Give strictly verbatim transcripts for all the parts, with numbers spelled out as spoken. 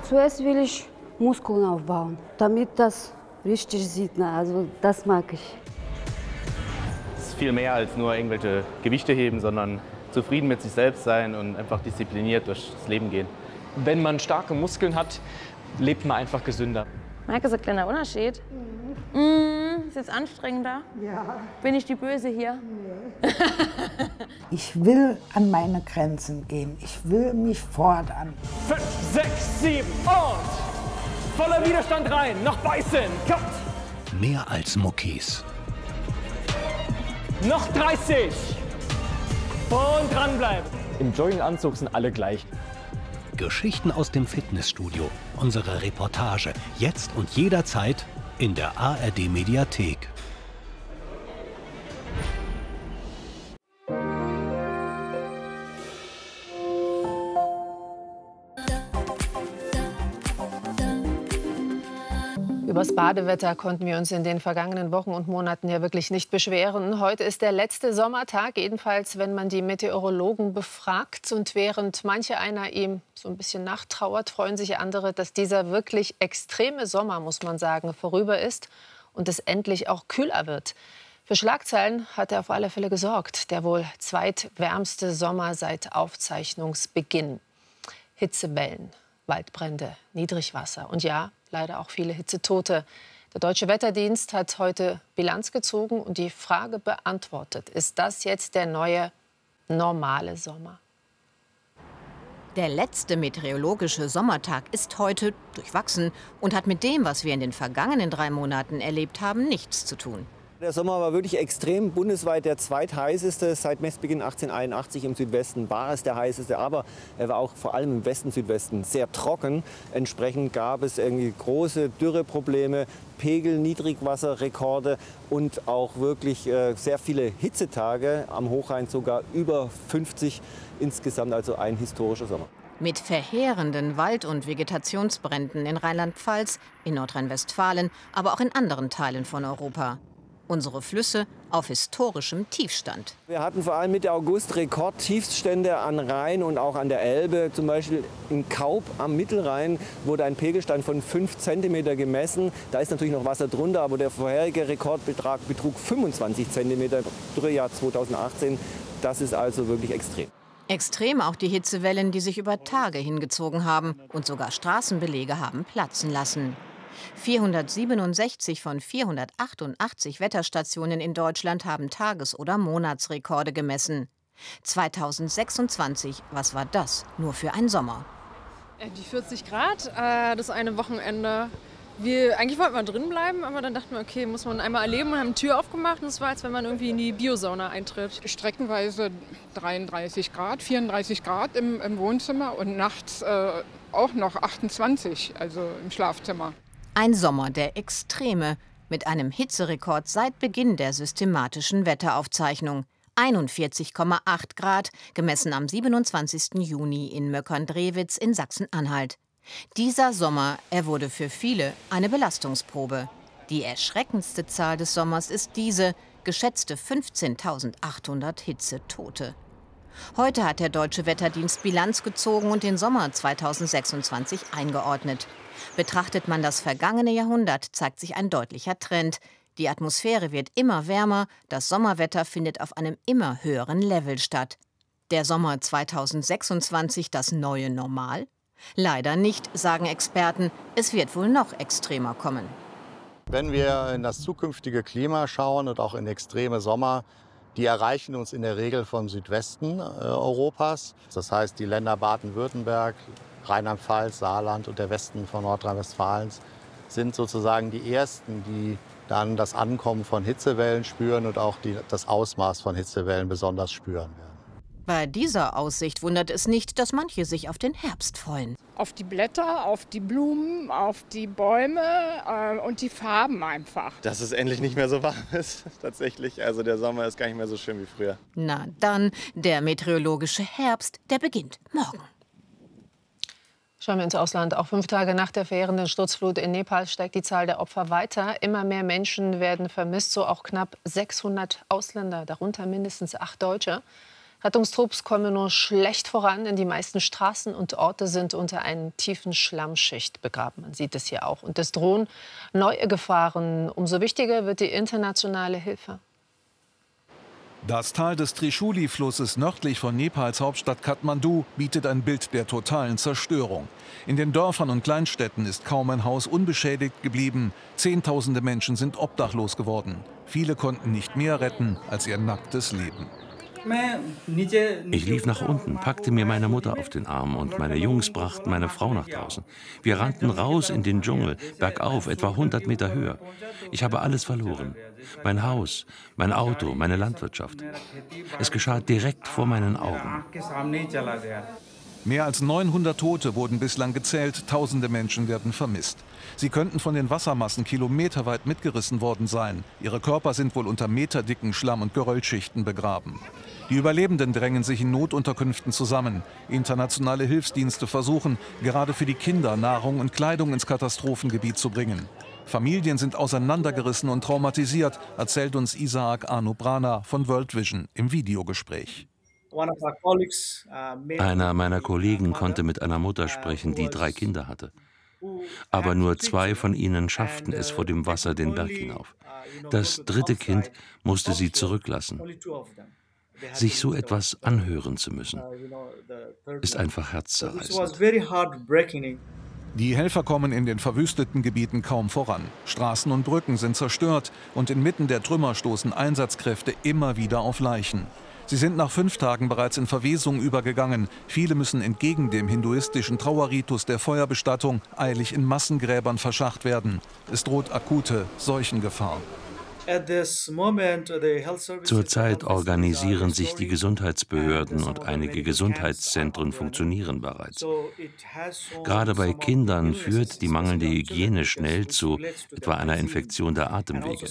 Zuerst will ich Muskeln aufbauen, damit das richtig sieht. Also das mag ich. Es ist viel mehr als nur irgendwelche Gewichte heben, sondern zufrieden mit sich selbst sein und einfach diszipliniert durchs Leben gehen. Wenn man starke Muskeln hat, lebt man einfach gesünder. Merke so ein kleiner Unterschied. Mhm. Mm, ist jetzt anstrengender? Ja. Bin ich die Böse hier? Nee. Ich will an meine Grenzen gehen. Ich will mich fordern. Fünf, sechs, sieben und voller Widerstand rein. Noch beißen. Kommt. Mehr als Muckis. Noch dreißig. Und dranbleiben. Im Jogginganzug sind alle gleich. Geschichten aus dem Fitnessstudio. Unsere Reportage. Jetzt und jederzeit in der A R D-Mediathek. Übers Badewetter konnten wir uns in den vergangenen Wochen und Monaten ja wirklich nicht beschweren. Heute ist der letzte Sommertag, jedenfalls wenn man die Meteorologen befragt. Und während manche einer ihm so ein bisschen nachtrauert, freuen sich andere, dass dieser wirklich extreme Sommer, muss man sagen, vorüber ist und es endlich auch kühler wird. Für Schlagzeilen hat er auf alle Fälle gesorgt. Der wohl zweitwärmste Sommer seit Aufzeichnungsbeginn. Hitzewellen, Waldbrände, Niedrigwasser und ja, leider auch viele Hitzetote. Der Deutsche Wetterdienst hat heute Bilanz gezogen und die Frage beantwortet: Ist das jetzt der neue normale Sommer? Der letzte meteorologische Sommertag ist heute durchwachsen und hat mit dem, was wir in den vergangenen drei Monaten erlebt haben, nichts zu tun. Der Sommer war wirklich extrem, bundesweit der zweitheißeste. Seit Messbeginn achtzehnhunderteinundachtzig im Südwesten war es der heißeste, aber er war auch vor allem im Westen, Südwesten sehr trocken. Entsprechend gab es irgendwie große Dürreprobleme, Pegel, Niedrigwasserrekorde und auch wirklich äh, sehr viele Hitzetage, am Hochrhein sogar über fünfzig insgesamt, also ein historischer Sommer. Mit verheerenden Wald- und Vegetationsbränden in Rheinland-Pfalz, in Nordrhein-Westfalen, aber auch in anderen Teilen von Europa. Unsere Flüsse auf historischem Tiefstand. Wir hatten vor allem Mitte August Rekordtiefststände an Rhein und auch an der Elbe. Zum Beispiel in Kaub am Mittelrhein wurde ein Pegelstand von fünf Zentimeter gemessen. Da ist natürlich noch Wasser drunter, aber der vorherige Rekordbetrag betrug fünfundzwanzig Zentimeter im Dürrejahr zweitausendachtzehn. Das ist also wirklich extrem. Extrem auch die Hitzewellen, die sich über Tage hingezogen haben und sogar Straßenbelege haben platzen lassen. vierhundertsiebenundsechzig von vierhundertachtundachtzig Wetterstationen in Deutschland haben Tages- oder Monatsrekorde gemessen. zweitausendsechsundzwanzig, was war das nur für ein Sommer? Die vierzig Grad, äh, das eine Wochenende. Wir, eigentlich wollten wir drin bleiben, aber dann dachten wir, okay, muss man einmal erleben und haben die Tür aufgemacht. Und es war, als wenn man irgendwie in die Biosauna eintritt. Streckenweise dreiunddreißig Grad, vierunddreißig Grad im, im Wohnzimmer und nachts äh, auch noch achtundzwanzig, also im Schlafzimmer. Ein Sommer der Extreme mit einem Hitzerekord seit Beginn der systematischen Wetteraufzeichnung. einundvierzig Komma acht Grad, gemessen am siebenundzwanzigsten Juni in Möckern-Drewitz in Sachsen-Anhalt. Dieser Sommer, er wurde für viele eine Belastungsprobe. Die erschreckendste Zahl des Sommers ist diese, geschätzte fünfzehntausendachthundert Hitzetote. Heute hat der Deutsche Wetterdienst Bilanz gezogen und den Sommer zweitausendsechsundzwanzig eingeordnet. Betrachtet man das vergangene Jahrhundert, zeigt sich ein deutlicher Trend. Die Atmosphäre wird immer wärmer, das Sommerwetter findet auf einem immer höheren Level statt. Der Sommer zweitausendsechsundzwanzig das neue Normal? Leider nicht, sagen Experten. Es wird wohl noch extremer kommen. Wenn wir in das zukünftige Klima schauen und auch in extreme Sommer, die erreichen uns in der Regel vom Südwesten äh, Europas. Das heißt, die Länder Baden-Württemberg, Rheinland-Pfalz, Saarland und der Westen von Nordrhein-Westfalen sind sozusagen die ersten, die dann das Ankommen von Hitzewellen spüren und auch die, das Ausmaß von Hitzewellen besonders spüren werden. Bei dieser Aussicht wundert es nicht, dass manche sich auf den Herbst freuen. Auf die Blätter, auf die Blumen, auf die Bäume äh, und die Farben einfach. Dass es endlich nicht mehr so warm ist, tatsächlich. Also der Sommer ist gar nicht mehr so schön wie früher. Na dann, der meteorologische Herbst, der beginnt morgen. Schauen wir ins Ausland. Auch fünf Tage nach der verheerenden Sturzflut in Nepal steigt die Zahl der Opfer weiter. Immer mehr Menschen werden vermisst, so auch knapp sechshundert Ausländer, darunter mindestens acht Deutsche. Rettungstrupps kommen nur schlecht voran, denn die meisten Straßen und Orte sind unter einer tiefen Schlammschicht begraben. Man sieht es hier auch. Und es drohen neue Gefahren. Umso wichtiger wird die internationale Hilfe. Das Tal des Trishuli-Flusses nördlich von Nepals Hauptstadt Kathmandu bietet ein Bild der totalen Zerstörung. In den Dörfern und Kleinstädten ist kaum ein Haus unbeschädigt geblieben. Zehntausende Menschen sind obdachlos geworden. Viele konnten nicht mehr retten als ihr nacktes Leben. Ich lief nach unten, packte mir meine Mutter auf den Arm und meine Jungs brachten meine Frau nach draußen. Wir rannten raus in den Dschungel, bergauf, etwa hundert Meter höher. Ich habe alles verloren. Mein Haus, mein Auto, meine Landwirtschaft. Es geschah direkt vor meinen Augen. Mehr als neunhundert Tote wurden bislang gezählt, tausende Menschen werden vermisst. Sie könnten von den Wassermassen kilometerweit mitgerissen worden sein. Ihre Körper sind wohl unter meterdicken Schlamm- und Geröllschichten begraben. Die Überlebenden drängen sich in Notunterkünften zusammen. Internationale Hilfsdienste versuchen, gerade für die Kinder Nahrung und Kleidung ins Katastrophengebiet zu bringen. Familien sind auseinandergerissen und traumatisiert, erzählt uns Isaac Anuprana von World Vision im Videogespräch. Einer meiner Kollegen konnte mit einer Mutter sprechen, die drei Kinder hatte. Aber nur zwei von ihnen schafften es vor dem Wasser den Berg hinauf. Das dritte Kind musste sie zurücklassen. Sich so etwas anhören zu müssen, ist einfach herzzerreißend. Die Helfer kommen in den verwüsteten Gebieten kaum voran. Straßen und Brücken sind zerstört und inmitten der Trümmer stoßen Einsatzkräfte immer wieder auf Leichen. Sie sind nach fünf Tagen bereits in Verwesung übergegangen. Viele müssen entgegen dem hinduistischen Trauerritus der Feuerbestattung eilig in Massengräbern verscharrt werden. Es droht akute Seuchengefahr. Zurzeit organisieren sich die Gesundheitsbehörden und einige Gesundheitszentren funktionieren bereits. Gerade bei Kindern führt die mangelnde Hygiene schnell zu etwa einer Infektion der Atemwege.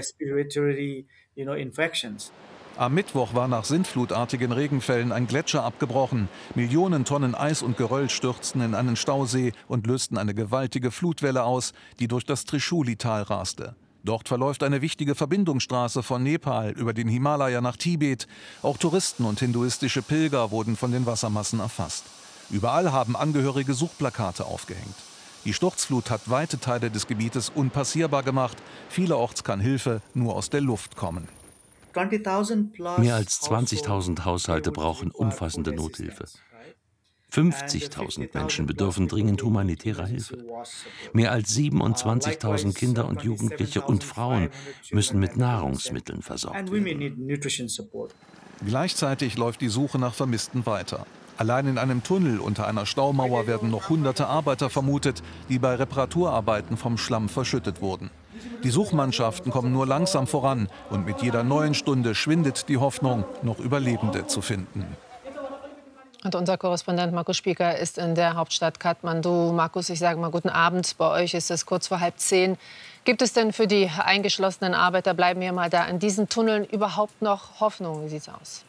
Am Mittwoch war nach sintflutartigen Regenfällen ein Gletscher abgebrochen. Millionen Tonnen Eis und Geröll stürzten in einen Stausee und lösten eine gewaltige Flutwelle aus, die durch das Trishuli-Tal raste. Dort verläuft eine wichtige Verbindungsstraße von Nepal über den Himalaya nach Tibet. Auch Touristen und hinduistische Pilger wurden von den Wassermassen erfasst. Überall haben Angehörige Suchplakate aufgehängt. Die Sturzflut hat weite Teile des Gebietes unpassierbar gemacht. Vielerorts kann Hilfe nur aus der Luft kommen. Mehr als zwanzigtausend Haushalte brauchen umfassende Nothilfe. fünfzigtausend Menschen bedürfen dringend humanitärer Hilfe. Mehr als siebenundzwanzigtausend Kinder und Jugendliche und Frauen müssen mit Nahrungsmitteln versorgt werden. Gleichzeitig läuft die Suche nach Vermissten weiter. Allein in einem Tunnel unter einer Staumauer werden noch hunderte Arbeiter vermutet, die bei Reparaturarbeiten vom Schlamm verschüttet wurden. Die Suchmannschaften kommen nur langsam voran und mit jeder neuen Stunde schwindet die Hoffnung, noch Überlebende zu finden. Und unser Korrespondent Markus Spieker ist in der Hauptstadt Kathmandu. Markus, ich sage mal guten Abend. Bei euch ist es kurz vor halb zehn. Gibt es denn für die eingeschlossenen Arbeiter, bleiben wir mal da, in diesen Tunneln überhaupt noch Hoffnung? Wie sieht es aus?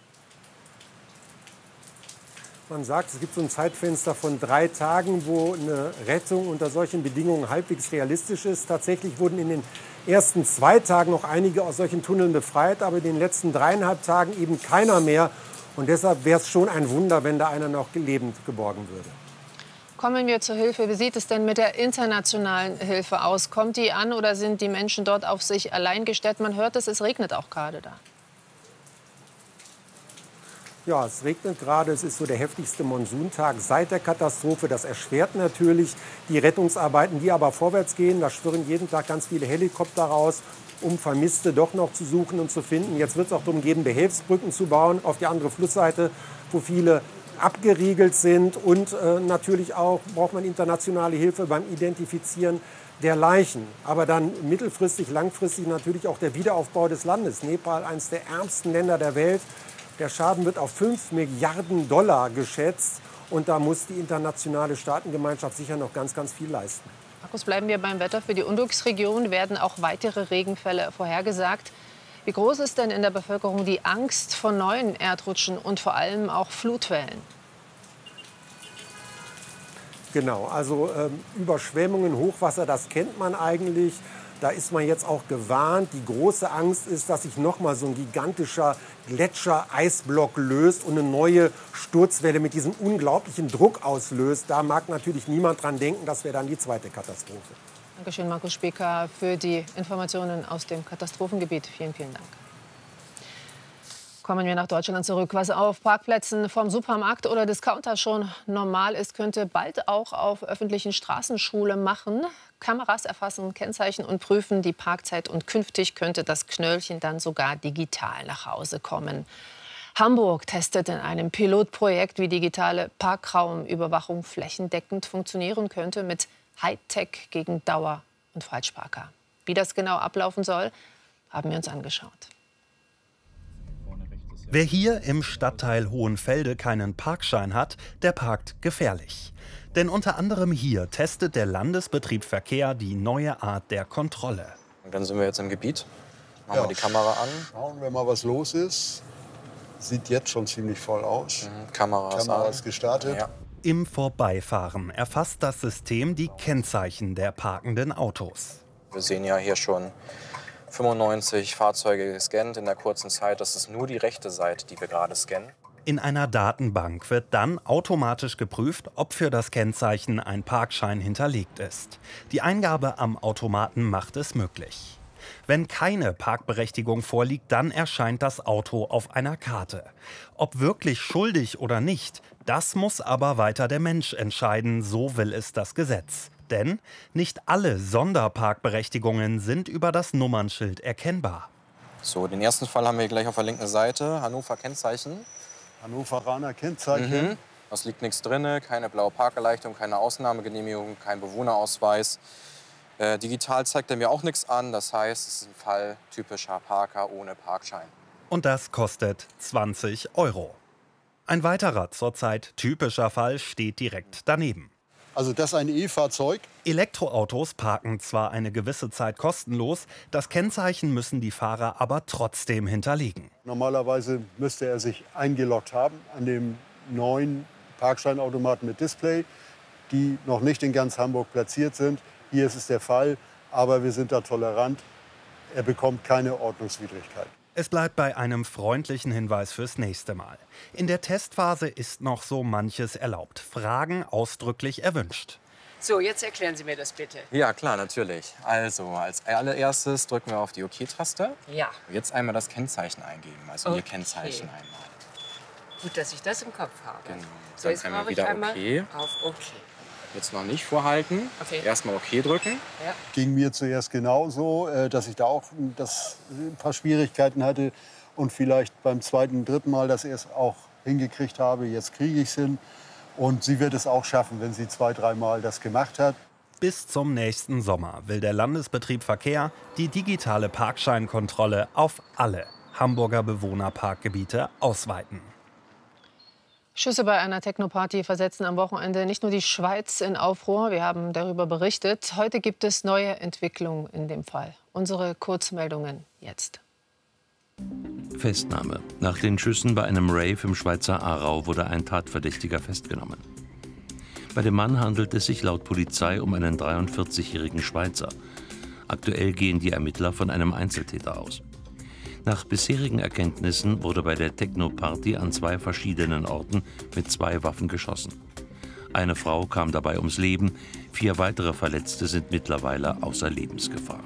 Man sagt, es gibt so ein Zeitfenster von drei Tagen, wo eine Rettung unter solchen Bedingungen halbwegs realistisch ist. Tatsächlich wurden in den ersten zwei Tagen noch einige aus solchen Tunneln befreit, aber in den letzten dreieinhalb Tagen eben keiner mehr. Und deshalb wäre es schon ein Wunder, wenn da einer noch lebend geborgen würde. Kommen wir zur Hilfe. Wie sieht es denn mit der internationalen Hilfe aus? Kommt die an oder sind die Menschen dort auf sich allein gestellt? Man hört es, es regnet auch gerade da. Ja, es regnet gerade. Es ist so der heftigste Monsuntag seit der Katastrophe. Das erschwert natürlich die Rettungsarbeiten, die aber vorwärts gehen. Da schwirren jeden Tag ganz viele Helikopter raus, um Vermisste doch noch zu suchen und zu finden. Jetzt wird es auch darum gehen, Behelfsbrücken zu bauen auf die andere Flussseite, wo viele abgeriegelt sind. Und äh, natürlich auch braucht man internationale Hilfe beim Identifizieren der Leichen. Aber dann mittelfristig, langfristig natürlich auch der Wiederaufbau des Landes. Nepal, eines der ärmsten Länder der Welt. Der Schaden wird auf fünf Milliarden Dollar geschätzt. Und da muss die internationale Staatengemeinschaft sicher noch ganz, ganz viel leisten. Markus, bleiben wir beim Wetter. Für die Unglücksregion werden auch weitere Regenfälle vorhergesagt. Wie groß ist denn in der Bevölkerung die Angst vor neuen Erdrutschen und vor allem auch Flutwellen? Genau, also ähm, Überschwemmungen, Hochwasser, das kennt man eigentlich. Da ist man jetzt auch gewarnt. Die große Angst ist, dass sich noch mal so ein gigantischer Gletscher-Eisblock löst und eine neue Sturzwelle mit diesem unglaublichen Druck auslöst. Da mag natürlich niemand dran denken, das wäre dann die zweite Katastrophe. Dankeschön, Markus Speker, für die Informationen aus dem Katastrophengebiet. Vielen, vielen Dank. Kommen wir nach Deutschland zurück. Was auf Parkplätzen vom Supermarkt oder Discounter schon normal ist, könnte bald auch auf öffentlichen Straßenschulen machen. Kameras erfassen Kennzeichen und prüfen die Parkzeit. Und künftig könnte das Knöllchen dann sogar digital nach Hause kommen. Hamburg testet in einem Pilotprojekt, wie digitale Parkraumüberwachung flächendeckend funktionieren könnte mit Hightech gegen Dauer- und Falschparker. Wie das genau ablaufen soll, haben wir uns angeschaut. Wer hier im Stadtteil Hohenfelde keinen Parkschein hat, der parkt gefährlich. Denn unter anderem hier testet der Landesbetrieb Verkehr die neue Art der Kontrolle. Und dann sind wir jetzt im Gebiet, machen Ja, wir die Kamera an. Schauen wir mal, was los ist. Sieht jetzt schon ziemlich voll aus. Mhm, Kamera ist Kamera an. ist gestartet. Ja. Im Vorbeifahren erfasst das System die Kennzeichen der parkenden Autos. Wir sehen ja hier schon fünfundneunzig Fahrzeuge gescannt in der kurzen Zeit. Das ist nur die rechte Seite, die wir gerade scannen. In einer Datenbank wird dann automatisch geprüft, ob für das Kennzeichen ein Parkschein hinterlegt ist. Die Eingabe am Automaten macht es möglich. Wenn keine Parkberechtigung vorliegt, dann erscheint das Auto auf einer Karte. Ob wirklich schuldig oder nicht, das muss aber weiter der Mensch entscheiden, so will es das Gesetz. Denn nicht alle Sonderparkberechtigungen sind über das Nummernschild erkennbar. So, den ersten Fall haben wir gleich auf der linken Seite. Hannover Kennzeichen. Hannoveraner Kennzeichen. Mhm. Es liegt nichts drin, keine blaue Parkerleichterung, keine Ausnahmegenehmigung, kein Bewohnerausweis. Äh, digital zeigt er mir auch nichts an. Das heißt, es ist ein Fall typischer Parker ohne Parkschein. Und das kostet zwanzig Euro. Ein weiterer zurzeit typischer Fall steht direkt daneben. Also das ist ein E-Fahrzeug. Elektroautos parken zwar eine gewisse Zeit kostenlos, das Kennzeichen müssen die Fahrer aber trotzdem hinterlegen. Normalerweise müsste er sich eingeloggt haben an dem neuen Parkscheinautomaten mit Display, die noch nicht in ganz Hamburg platziert sind. Hier ist es der Fall, aber wir sind da tolerant. Er bekommt keine Ordnungswidrigkeit. Es bleibt bei einem freundlichen Hinweis fürs nächste Mal. In der Testphase ist noch so manches erlaubt. Fragen ausdrücklich erwünscht. So, jetzt erklären Sie mir das bitte. Ja, klar, natürlich. Also, als allererstes drücken wir auf die OK-Taste. Ja. Jetzt einmal das Kennzeichen eingeben, also Okay. Ihr Kennzeichen einmal. Gut, dass ich das im Kopf habe. Genau. So, Dann jetzt einmal mache ich wieder einmal OK. auf OK. Jetzt noch nicht vorhalten. Okay. Erstmal OK drücken. Ja. Ging mir zuerst genauso, äh, dass ich da auch das, ein paar Schwierigkeiten hatte und vielleicht beim zweiten, dritten Mal das erst auch hingekriegt habe. Jetzt kriege ich es hin und sie wird es auch schaffen, wenn sie zwei, dreimal das gemacht hat. Bis zum nächsten Sommer will der Landesbetrieb Verkehr die digitale Parkscheinkontrolle auf alle Hamburger Bewohnerparkgebiete ausweiten. Schüsse bei einer Techno-Party versetzen am Wochenende nicht nur die Schweiz in Aufruhr. Wir haben darüber berichtet. Heute gibt es neue Entwicklungen in dem Fall. Unsere Kurzmeldungen jetzt. Festnahme. Nach den Schüssen bei einem Rave im Schweizer Aarau wurde ein Tatverdächtiger festgenommen. Bei dem Mann handelt es sich laut Polizei um einen dreiundvierzigjährigen Schweizer. Aktuell gehen die Ermittler von einem Einzeltäter aus. Nach bisherigen Erkenntnissen wurde bei der Techno-Party an zwei verschiedenen Orten mit zwei Waffen geschossen. Eine Frau kam dabei ums Leben, vier weitere Verletzte sind mittlerweile außer Lebensgefahr.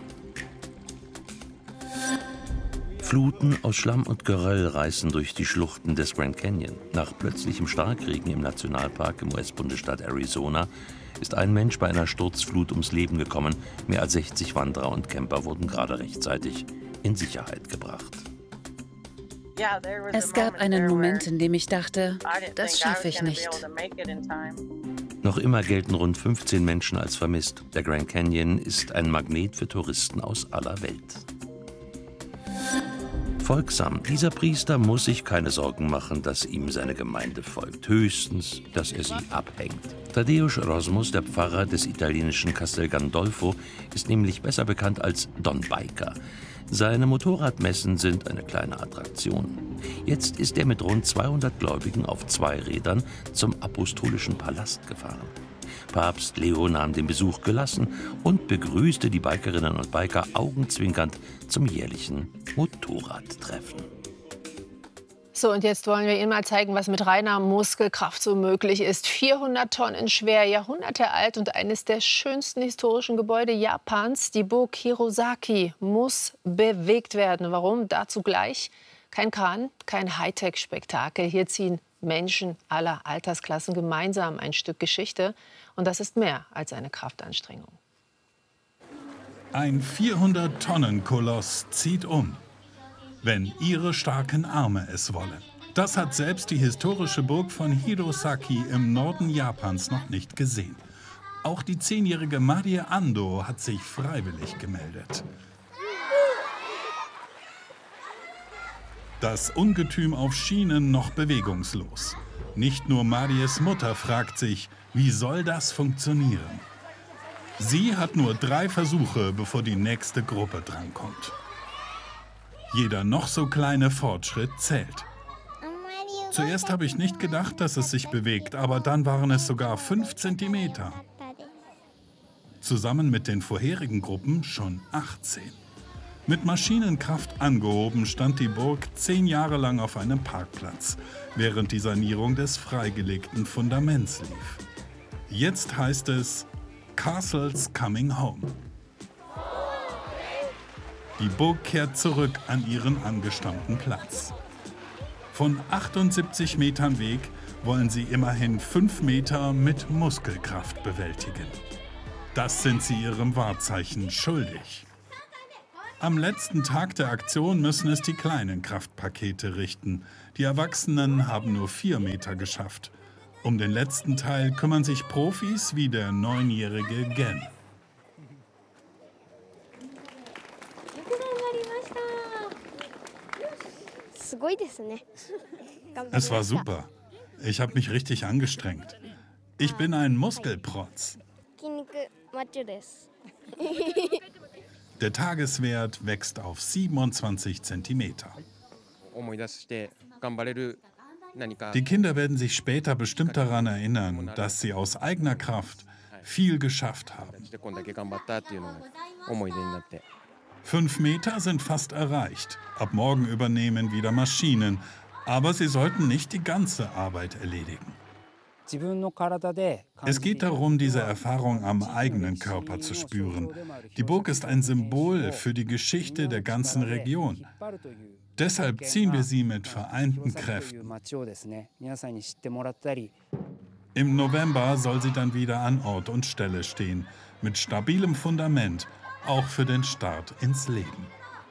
Fluten aus Schlamm und Geröll reißen durch die Schluchten des Grand Canyon. Nach plötzlichem Starkregen im Nationalpark im U S-Bundesstaat Arizona ist ein Mensch bei einer Sturzflut ums Leben gekommen. Mehr als sechzig Wanderer und Camper wurden gerade rechtzeitig in Sicherheit gebracht. Es gab einen Moment, in dem ich dachte, das schaffe ich nicht. Noch immer gelten rund fünfzehn Menschen als vermisst. Der Grand Canyon ist ein Magnet für Touristen aus aller Welt. Folgsam, dieser Priester muss sich keine Sorgen machen, dass ihm seine Gemeinde folgt. Höchstens, dass er sie abhängt. Tadeusz Rosmus, der Pfarrer des italienischen Castel Gandolfo, ist nämlich besser bekannt als Don Biker. Seine Motorradmessen sind eine kleine Attraktion. Jetzt ist er mit rund zweihundert Gläubigen auf zwei Rädern zum Apostolischen Palast gefahren. Papst Leo nahm den Besuch gelassen und begrüßte die Bikerinnen und Biker augenzwinkernd zum jährlichen Motorradtreffen. So, und jetzt wollen wir Ihnen mal zeigen, was mit reiner Muskelkraft so möglich ist. vierhundert Tonnen schwer, Jahrhunderte alt und eines der schönsten historischen Gebäude Japans, die Burg Hirosaki, muss bewegt werden. Warum? Dazu gleich. Kein Kran, kein Hightech-Spektakel. Hier ziehen Menschen aller Altersklassen gemeinsam ein Stück Geschichte. Und das ist mehr als eine Kraftanstrengung. Ein vierhundert-Tonnen-Koloss zieht um, wenn ihre starken Arme es wollen. Das hat selbst die historische Burg von Hirosaki im Norden Japans noch nicht gesehen. Auch die zehnjährige Marie Ando hat sich freiwillig gemeldet. Das Ungetüm auf Schienen noch bewegungslos. Nicht nur Maries Mutter fragt sich, wie soll das funktionieren? Sie hat nur drei Versuche, bevor die nächste Gruppe drankommt. Jeder noch so kleine Fortschritt zählt. Zuerst habe ich nicht gedacht, dass es sich bewegt, aber dann waren es sogar fünf Zentimeter. Zusammen mit den vorherigen Gruppen schon achtzehn. Mit Maschinenkraft angehoben stand die Burg zehn Jahre lang auf einem Parkplatz, während die Sanierung des freigelegten Fundaments lief. Jetzt heißt es Castle's Coming Home. Die Burg kehrt zurück an ihren angestammten Platz. Von achtundsiebzig Metern Weg wollen sie immerhin fünf Meter mit Muskelkraft bewältigen. Das sind sie ihrem Wahrzeichen schuldig. Am letzten Tag der Aktion müssen es die kleinen Kraftpakete richten. Die Erwachsenen haben nur vier Meter geschafft. Um den letzten Teil kümmern sich Profis wie der neunjährige Gen. Es war super. Ich habe mich richtig angestrengt. Ich bin ein Muskelprotz. Der Tageswert wächst auf siebenundzwanzig Zentimeter. Die Kinder werden sich später bestimmt daran erinnern, dass sie aus eigener Kraft viel geschafft haben. Fünf Meter sind fast erreicht. Ab morgen übernehmen wieder Maschinen. Aber sie sollten nicht die ganze Arbeit erledigen. Es geht darum, diese Erfahrung am eigenen Körper zu spüren. Die Burg ist ein Symbol für die Geschichte der ganzen Region. Deshalb ziehen wir sie mit vereinten Kräften. Im November soll sie dann wieder an Ort und Stelle stehen, mit stabilem Fundament, auch für den Start ins Leben.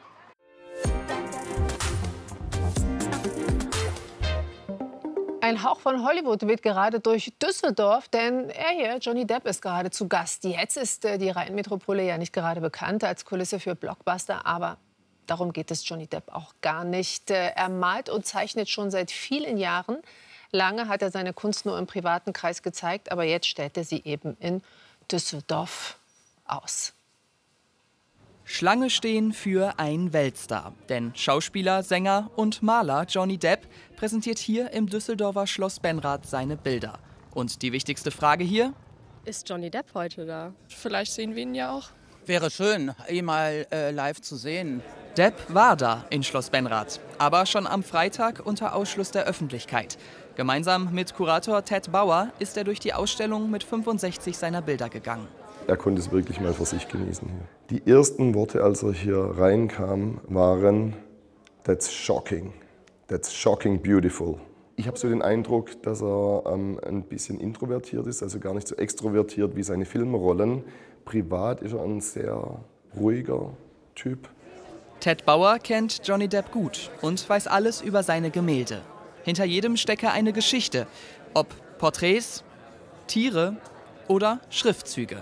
Ein Hauch von Hollywood weht gerade durch Düsseldorf, denn er hier, Johnny Depp, ist gerade zu Gast. Jetzt ist äh, die Rheinmetropole ja nicht gerade bekannt als Kulisse für Blockbuster, aber darum geht es Johnny Depp auch gar nicht. Äh, er malt und zeichnet schon seit vielen Jahren. Lange hat er seine Kunst nur im privaten Kreis gezeigt, aber jetzt stellt er sie eben in Düsseldorf aus. Schlange stehen für einen Weltstar. Denn Schauspieler, Sänger und Maler Johnny Depp präsentiert hier im Düsseldorfer Schloss Benrath seine Bilder. Und die wichtigste Frage hier? Ist Johnny Depp heute da? Vielleicht sehen wir ihn ja auch. Wäre schön, ihn mal äh, live zu sehen. Depp war da in Schloss Benrath, aber schon am Freitag unter Ausschluss der Öffentlichkeit. Gemeinsam mit Kurator Ted Bauer ist er durch die Ausstellung mit fünfundsechzig seiner Bilder gegangen. Er konnte es wirklich mal für sich genießen hier. Die ersten Worte, als er hier reinkam, waren "That's shocking, that's shocking beautiful". Ich habe so den Eindruck, dass er ähm, ein bisschen introvertiert ist, also gar nicht so extrovertiert wie seine Filmrollen. Privat ist er ein sehr ruhiger Typ. Ted Bauer kennt Johnny Depp gut und weiß alles über seine Gemälde. Hinter jedem stecke eine Geschichte, ob Porträts, Tiere oder Schriftzüge.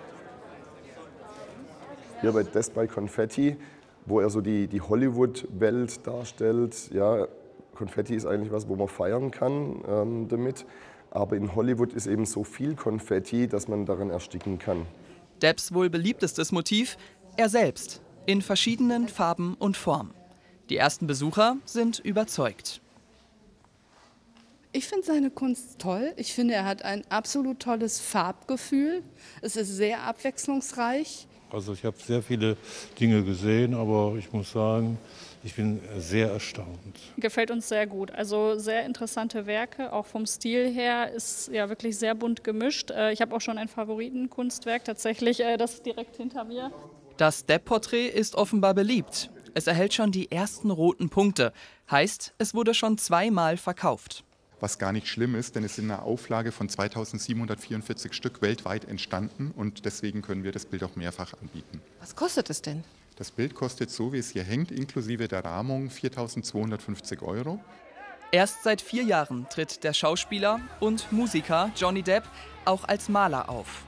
Hier bei Death by Confetti, wo er so die, die Hollywood-Welt darstellt. Ja, Konfetti ist eigentlich was, wo man feiern kann ähm, damit. Aber in Hollywood ist eben so viel Konfetti, dass man daran ersticken kann. Depps wohl beliebtestes Motiv, er selbst, in verschiedenen Farben und Formen. Die ersten Besucher sind überzeugt. Ich finde seine Kunst toll. Ich finde, er hat ein absolut tolles Farbgefühl. Es ist sehr abwechslungsreich. Also ich habe sehr viele Dinge gesehen, aber ich muss sagen, ich bin sehr erstaunt. Gefällt uns sehr gut. Also sehr interessante Werke, auch vom Stil her ist ja wirklich sehr bunt gemischt. Ich habe auch schon ein Favoritenkunstwerk, tatsächlich, das ist direkt hinter mir. Das Depp-Porträt ist offenbar beliebt. Es erhält schon die ersten roten Punkte. Heißt, es wurde schon zweimal verkauft. Was gar nicht schlimm ist, denn es ist in einer Auflage von zweitausendsiebenhundertvierundvierzig Stück weltweit entstanden und deswegen können wir das Bild auch mehrfach anbieten. Was kostet es denn? Das Bild kostet, so wie es hier hängt, inklusive der Rahmung viertausendzweihundertfünfzig Euro. Erst seit vier Jahren tritt der Schauspieler und Musiker Johnny Depp auch als Maler auf.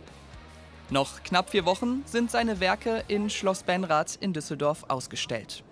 Noch knapp vier Wochen sind seine Werke in Schloss Benrath in Düsseldorf ausgestellt.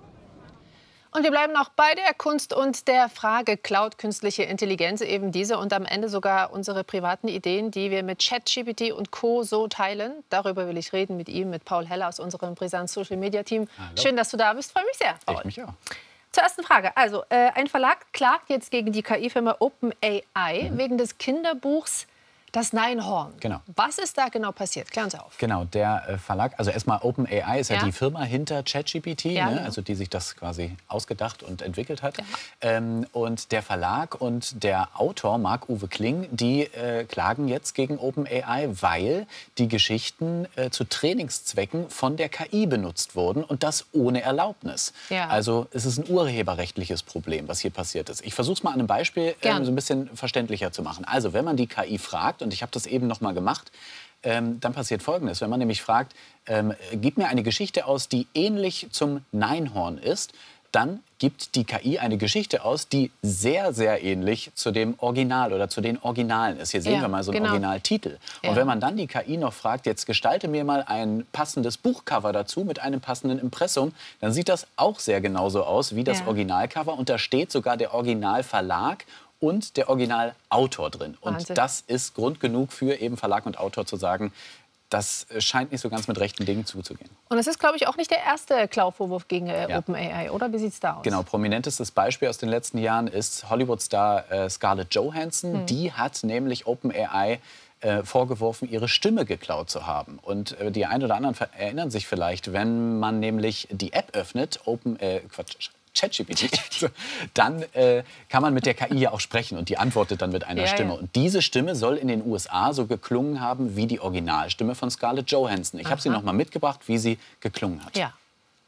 Und wir bleiben noch bei der Kunst und der Frage, klaut künstliche Intelligenz eben diese und am Ende sogar unsere privaten Ideen, die wir mit ChatGPT und Co. so teilen? Darüber will ich reden mit ihm, mit Paul Heller aus unserem Brisanz Social Media Team. Hallo. Schön, dass du da bist, freue mich sehr. Paul. Ich mich auch. Zur ersten Frage. Also, äh, ein Verlag klagt jetzt gegen die K I-Firma OpenAI mhm. wegen des Kinderbuchs Das Neinhorn. Genau. Was ist da genau passiert? Klär uns auf. Genau, der äh, Verlag, also erstmal OpenAI ist ja, ja die Firma hinter ChatGPT, ja, ne? genau. Also die sich das quasi ausgedacht und entwickelt hat. Ja. Ähm, und der Verlag und der Autor Marc-Uwe Kling, die äh, klagen jetzt gegen OpenAI, weil die Geschichten äh, zu Trainingszwecken von der K I benutzt wurden und das ohne Erlaubnis. Ja. Also es ist ein urheberrechtliches Problem, was hier passiert ist. Ich versuche es mal an einem Beispiel äh, so ein bisschen verständlicher zu machen. Also wenn man die K I fragt, und ich habe das eben noch mal gemacht, ähm, dann passiert Folgendes. Wenn man nämlich fragt, ähm, gib mir eine Geschichte aus, die ähnlich zum Neinhorn ist, dann gibt die K I eine Geschichte aus, die sehr, sehr ähnlich zu dem Original oder zu den Originalen ist. Hier sehen ja, wir mal so einen genau. Originaltitel. Und ja. wenn man dann die K I noch fragt, jetzt gestalte mir mal ein passendes Buchcover dazu mit einem passenden Impressum, dann sieht das auch sehr genauso aus wie das ja. Originalcover. Und da steht sogar der Originalverlag und der Originalautor drin. Und Wahnsinn. Das ist Grund genug für eben Verlag und Autor zu sagen, das scheint nicht so ganz mit rechten Dingen zuzugehen. Und das ist, glaube ich, auch nicht der erste Klauvorwurf gegen äh, Ja. OpenAI, oder? Wie sieht es da aus? Genau, prominentestes Beispiel aus den letzten Jahren ist Hollywood-Star äh, Scarlett Johansson. Hm. Die hat nämlich OpenAI äh, vorgeworfen, ihre Stimme geklaut zu haben. Und äh, die einen oder anderen erinnern sich vielleicht, wenn man nämlich die App öffnet, Open, äh, Quatsch, ChatGPT, dann äh, kann man mit der K I ja auch sprechen und die antwortet dann mit einer Ja, Stimme. ja. Und diese Stimme soll in den U S A so geklungen haben wie die Originalstimme von Scarlett Johansson. Ich habe sie Aha. noch mal mitgebracht, wie sie geklungen hat. Ja.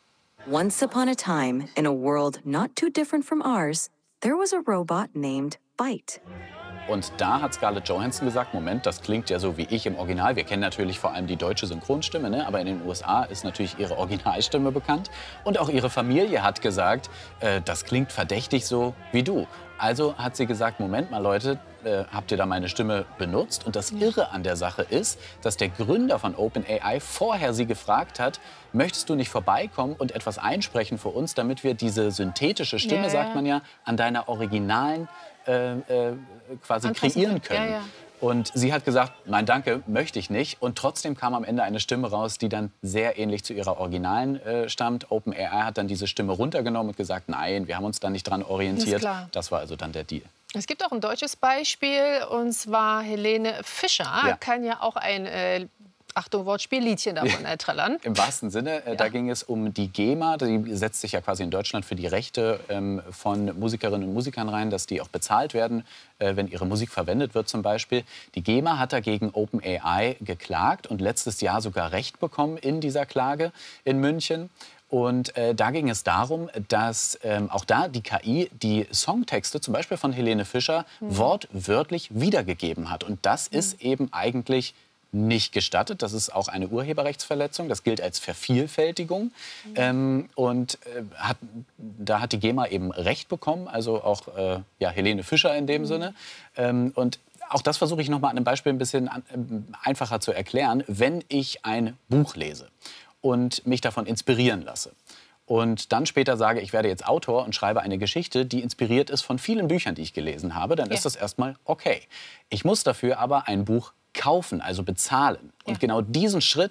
Once upon a time, in a world not too different from ours, there was a robot named Byte. Und da hat Scarlett Johansson gesagt, Moment, das klingt ja so wie ich im Original. Wir kennen natürlich vor allem die deutsche Synchronstimme, ne? Aber in den U S A ist natürlich ihre Originalstimme bekannt. Und auch ihre Familie hat gesagt, äh, das klingt verdächtig so wie du. Also hat sie gesagt, Moment mal Leute, äh, habt ihr da meine Stimme benutzt? Und das Irre an der Sache ist, dass der Gründer von OpenAI vorher sie gefragt hat, möchtest du nicht vorbeikommen und etwas einsprechen für uns, damit wir diese synthetische Stimme, Ja, sagt ja. man ja, an deiner originalen äh, äh, quasi Anpassen kreieren können. können. Ja, ja. Und sie hat gesagt, nein, danke, möchte ich nicht. Und trotzdem kam am Ende eine Stimme raus, die dann sehr ähnlich zu ihrer Originalen äh, stammt. OpenAI hat dann diese Stimme runtergenommen und gesagt, nein, wir haben uns da nicht dran orientiert. Ist klar. Das war also dann der Deal. Es gibt auch ein deutsches Beispiel, und zwar Helene Fischer. Ja. Kann ja auch ein, äh, Achtung, Wortspiel, Liedchen davon äh, trällern. Im wahrsten Sinne, äh, da ging es um die GEMA. Die setzt sich ja quasi in Deutschland für die Rechte ähm, von Musikerinnen und Musikern rein, dass die auch bezahlt werden, äh, wenn ihre Musik verwendet wird zum Beispiel. Die GEMA hat dagegen OpenAI geklagt und letztes Jahr sogar Recht bekommen in dieser Klage in München. Und äh, da ging es darum, dass ähm, auch da die K I die Songtexte, zum Beispiel von Helene Fischer, Mhm. wortwörtlich wiedergegeben hat. Und das ist eben eigentlich nicht gestattet. Das ist auch eine Urheberrechtsverletzung. Das gilt als Vervielfältigung. Ähm, und äh, hat, da hat die GEMA eben Recht bekommen, also auch äh, ja, Helene Fischer in dem Sinne. Ähm, und auch das versuche ich noch mal an einem Beispiel ein bisschen an, ähm, einfacher zu erklären. Wenn ich ein Buch lese und mich davon inspirieren lasse und dann später sage, ich werde jetzt Autor und schreibe eine Geschichte, die inspiriert ist von vielen Büchern, die ich gelesen habe, dann Ja. ist das erstmal okay. Ich muss dafür aber ein Buch kaufen, also bezahlen. Und Ja. genau diesen Schritt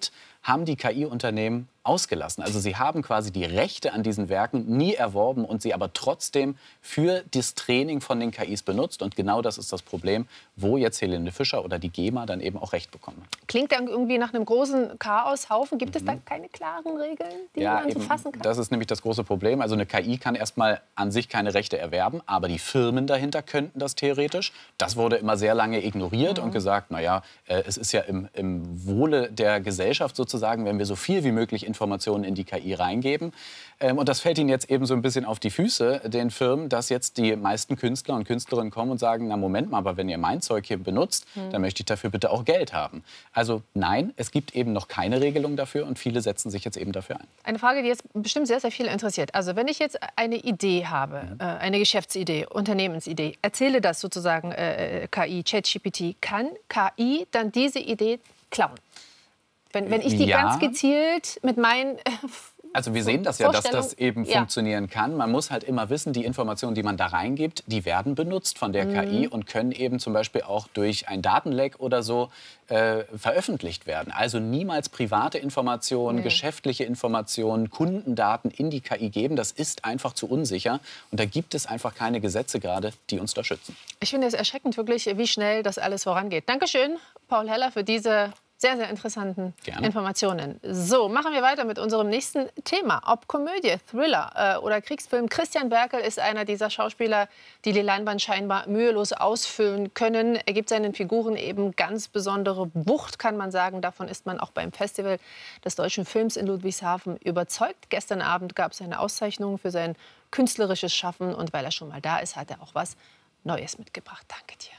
haben die K I-Unternehmen ausgelassen. Also sie haben quasi die Rechte an diesen Werken nie erworben und sie aber trotzdem für das Training von den K Is benutzt. Und genau das ist das Problem, wo jetzt Helene Fischer oder die GEMA dann eben auch Recht bekommen. Klingt dann irgendwie nach einem großen Chaoshaufen. Gibt es da keine klaren Regeln, die Ja, man so eben, fassen kann? das ist nämlich das große Problem. Also eine K I kann erstmal an sich keine Rechte erwerben, aber die Firmen dahinter könnten das theoretisch. Das wurde immer sehr lange ignoriert Mhm. und gesagt, naja, äh, es ist ja im, im Wohle der Gesellschaft sozusagen, wenn wir so viel wie möglich Informationen in die K I reingeben. Ähm, und das fällt ihnen jetzt eben so ein bisschen auf die Füße, den Firmen, dass jetzt die meisten Künstler und Künstlerinnen kommen und sagen, na Moment mal, aber wenn ihr mein Zeug hier benutzt, Mhm. dann möchte ich dafür bitte auch Geld haben. Also nein, es gibt eben noch keine Regelung dafür und viele setzen sich jetzt eben dafür ein. Eine Frage, die jetzt bestimmt sehr, sehr viele interessiert. Also wenn ich jetzt eine Idee habe, Mhm. äh, eine Geschäftsidee, Unternehmensidee, erzähle das sozusagen äh, K I, ChatGPT, kann K I dann diese Idee klauen? Wenn, wenn ich die Ja. ganz gezielt mit meinen äh, Also wir sehen das ja, dass Vorstellung- das eben Ja. funktionieren kann. Man muss halt immer wissen, die Informationen, die man da reingibt, die werden benutzt von der K I Mhm. und können eben zum Beispiel auch durch ein Datenleck oder so äh, veröffentlicht werden. Also niemals private Informationen, Nee. geschäftliche Informationen, Kundendaten in die K I geben. Das ist einfach zu unsicher. Und da gibt es einfach keine Gesetze gerade, die uns da schützen. Ich finde es erschreckend wirklich, wie schnell das alles vorangeht. Dankeschön, Paul Heller, für diese sehr, sehr interessanten Gerne. Informationen. So, machen wir weiter mit unserem nächsten Thema. Ob Komödie, Thriller äh, oder Kriegsfilm, Christian Berkel ist einer dieser Schauspieler, die die Leinwand scheinbar mühelos ausfüllen können. Er gibt seinen Figuren eben ganz besondere Wucht, kann man sagen. Davon ist man auch beim Festival des deutschen Films in Ludwigshafen überzeugt. Gestern Abend gab es eine Auszeichnung für sein künstlerisches Schaffen. Und weil er schon mal da ist, hat er auch was Neues mitgebracht. Danke dir.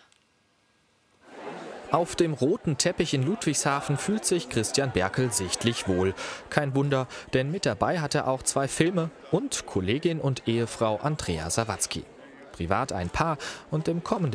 Auf dem roten Teppich in Ludwigshafen fühlt sich Christian Berkel sichtlich wohl. Kein Wunder, denn mit dabei hat er auch zwei Filme und Kollegin und Ehefrau Andrea Sawatzki. Privat ein Paar und im kommenden